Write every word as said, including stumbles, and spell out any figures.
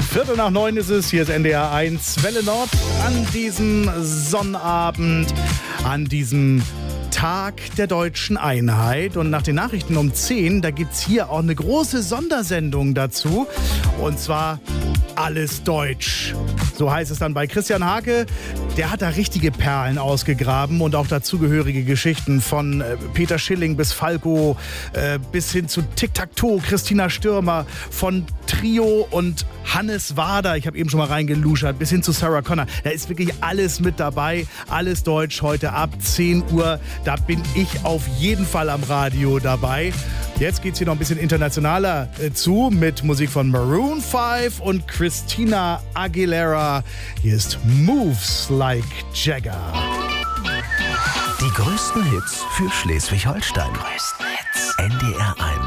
Viertel nach neun ist es, hier ist N D R eins Welle Nord an diesem Sonnabend, an diesem Tag der deutschen Einheit. Und nach den Nachrichten um zehn, da gibt es hier auch eine große Sondersendung dazu. Und zwar Alles Deutsch. So heißt es dann bei Christian Hake. Der hat da richtige Perlen ausgegraben und auch dazugehörige Geschichten von äh, Peter Schilling bis Falco äh, bis hin zu Tic-Tac-Toe, Christina Stürmer, von Trio und Hannes Wader, ich habe eben schon mal reingeluschert, bis hin zu Sarah Connor. Da ist wirklich alles mit dabei. Alles Deutsch heute ab zehn Uhr. Da bin ich auf jeden Fall am Radio dabei. Jetzt geht's hier noch ein bisschen internationaler äh, zu mit Musik von Maroon fünf und Christina Aguilera. Hier ist Moves Like Jagger. Die größten Hits für Schleswig-Holstein. Größten